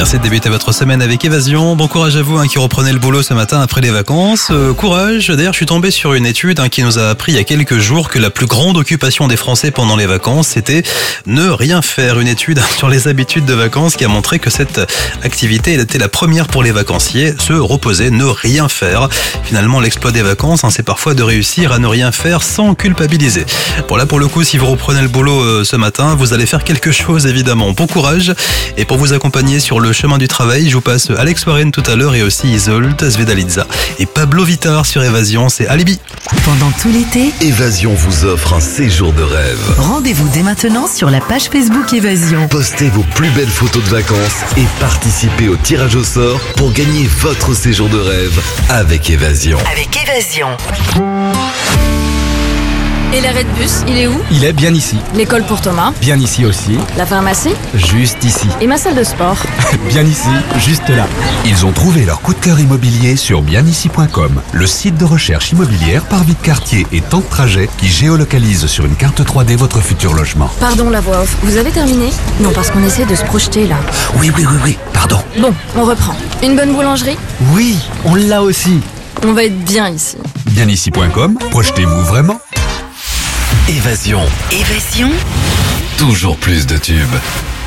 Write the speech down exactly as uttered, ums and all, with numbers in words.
Merci de débuter votre semaine avec Évasion. Bon courage à vous hein, qui reprenez le boulot ce matin après les vacances. Euh, courage. D'ailleurs, je suis tombé sur une étude hein, qui nous a appris il y a quelques jours que la plus grande occupation des Français pendant les vacances, c'était ne rien faire. Une étude sur les habitudes de vacances qui a montré que cette activité elle était la première pour les vacanciers, se reposer, ne rien faire. Finalement, l'exploit des vacances, hein, c'est parfois de réussir à ne rien faire sans culpabiliser. Bon là, pour le coup, si vous reprenez le boulot euh, ce matin, vous allez faire quelque chose évidemment. Bon courage. Et pour vous accompagner sur le chemin du travail, je vous passe Alex Warren tout à l'heure et aussi Isolde, Svedaliza et Pablo Vittar sur Évasion, c'est Alibi. Pendant tout l'été, Évasion vous offre un séjour de rêve. rendez-vous dès maintenant sur la page Facebook Évasion. Postez vos plus belles photos de vacances et participez au tirage au sort pour gagner votre séjour de rêve avec Évasion. Avec Évasion. Et l'arrêt de bus, il est où? Il est bien ici. L'école pour Thomas? Bien ici aussi. La pharmacie? Juste ici. Et ma salle de sport? Bien ici, juste là. Ils ont trouvé leur coup de cœur immobilier sur bien ici point com, le site de recherche immobilière par vie de quartier et temps de trajet qui géolocalise sur une carte trois D votre futur logement. Pardon la voix off, vous avez terminé? Non, parce qu'on essaie de se projeter là. Oui, oui, oui, oui, pardon. Bon, on reprend. Une bonne boulangerie? Oui, on l'a aussi. On va être bien ici. bien ici point com, projetez-vous vraiment. Évasion, Évasion. toujours plus de tubes.